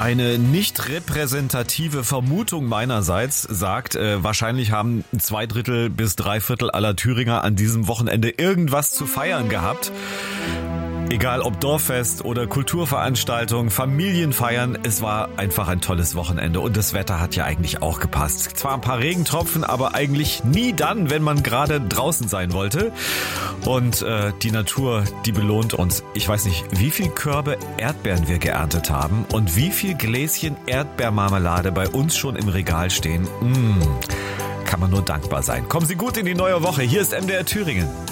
Eine nicht repräsentative Vermutung meinerseits sagt, wahrscheinlich haben 2/3 bis 3/4 aller Thüringer an diesem Wochenende irgendwas zu feiern gehabt. Egal ob Dorffest oder Kulturveranstaltung, Familienfeiern, es war einfach ein tolles Wochenende und das Wetter hat ja eigentlich auch gepasst. Zwar ein paar Regentropfen, aber eigentlich nie dann, wenn man gerade draußen sein wollte. Und die Natur, die belohnt uns. Ich weiß nicht, wie viel Körbe Erdbeeren wir geerntet haben und wie viel Gläschen Erdbeermarmelade bei uns schon im Regal stehen. Kann man nur dankbar sein. Kommen Sie gut in die neue Woche. Hier ist MDR Thüringen.